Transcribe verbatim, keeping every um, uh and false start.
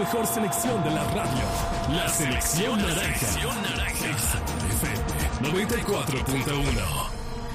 mejor selección de la radio. La selección naranja. Exa F M noventa y cuatro punto uno.